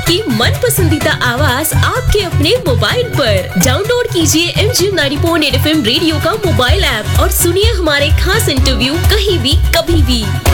आपकी मन पसंदीदा आवाज आपके अपने मोबाइल पर। डाउनलोड कीजिए MGM 90.8 FM रेडियो का मोबाइल ऐप और सुनिए हमारे खास इंटरव्यू कहीं भी कभी भी।